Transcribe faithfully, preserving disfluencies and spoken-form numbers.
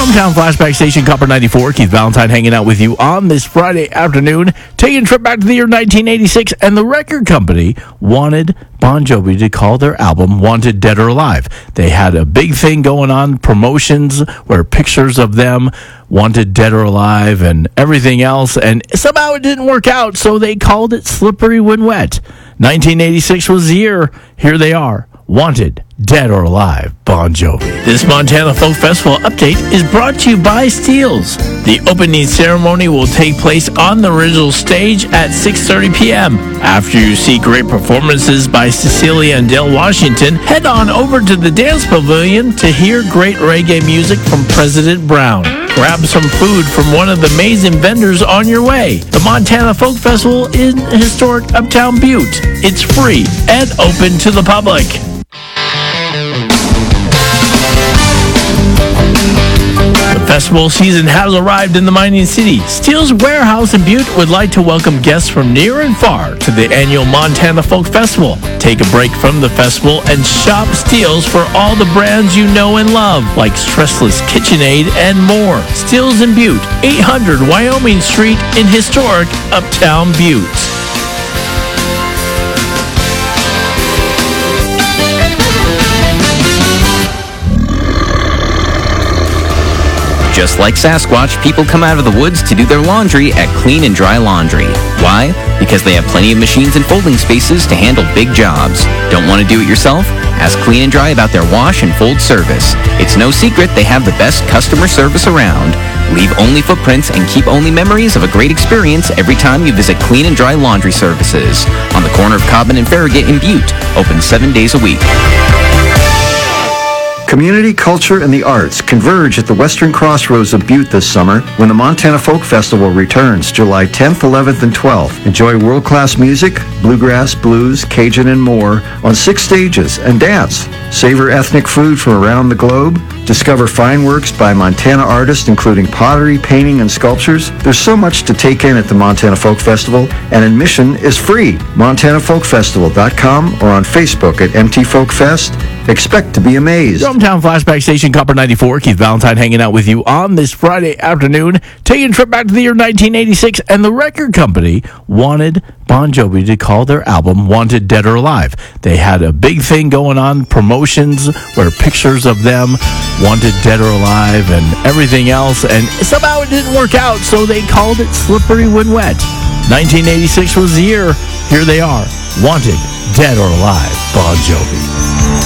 Hometown Flashback Station, Copper ninety-four. Keith Valentine hanging out with you on this Friday afternoon, taking a trip back to the year nineteen eighty-six, and the record company wanted Bon Jovi to call their album Wanted Dead or Alive. They had a big thing going on, promotions where pictures of them wanted dead or alive and everything else, and somehow it didn't work out, so they called it Slippery When Wet. nineteen eighty-six was the year. Here they are. Wanted, Dead or Alive, Bon Jovi. This Montana Folk Festival update is brought to you by Steels. The opening ceremony will take place on the original stage at six thirty p.m. After you see great performances by Cecilia and Dale Washington, head on over to the Dance Pavilion to hear great reggae music from President Brown. Grab some food from one of the amazing vendors on your way. The Montana Folk Festival in historic Uptown Butte. It's free and open to the public. The festival season has arrived in the mining city. Steel's Warehouse in Butte would like to welcome guests from near and far to the annual Montana Folk Festival. Take a break from the festival and shop Steel's for all the brands you know and love, like Stressless, KitchenAid, and more. Steel's in Butte, eight hundred Wyoming Street in historic Uptown Butte. Just like Sasquatch, people come out of the woods to do their laundry at Clean and Dry Laundry. Why? Because they have plenty of machines and folding spaces to handle big jobs. Don't want to do it yourself? Ask Clean and Dry about their wash and fold service. It's no secret they have the best customer service around. Leave only footprints and keep only memories of a great experience every time you visit Clean and Dry Laundry Services. On the corner of Cobbin and Farragut in Butte. Open seven days a week. Community, culture, and the arts converge at the Western Crossroads of Butte this summer when the Montana Folk Festival returns July tenth, eleventh, and twelfth. Enjoy world-class music, bluegrass, blues, Cajun, and more on six stages, and dance. Savor ethnic food from around the globe. Discover fine works by Montana artists, including pottery, painting, and sculptures. There's so much to take in at the Montana Folk Festival, and admission is free. montana folk festival dot com or on Facebook at M T Folk Fest. Expect to be amazed. Hometown Flashback Station, Copper ninety-four. Keith Valentine hanging out with you on this Friday afternoon, taking a trip back to the year nineteen eighty-six, and the record company wanted Bon Jovi to call their album Wanted Dead or Alive. They had a big thing going on, promotions where pictures of them wanted dead or alive and everything else, and somehow it didn't work out, so they called it Slippery When Wet. nineteen eighty-six was the year. Here they are. Wanted, Dead or Alive, Bon Jovi.